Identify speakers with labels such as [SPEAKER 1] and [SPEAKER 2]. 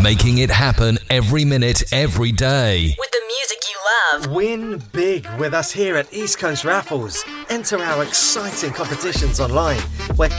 [SPEAKER 1] making it happen every minute, every day.
[SPEAKER 2] With the music you love.
[SPEAKER 3] Win big with us here at East Coast Raffles. Enter our exciting competitions online, where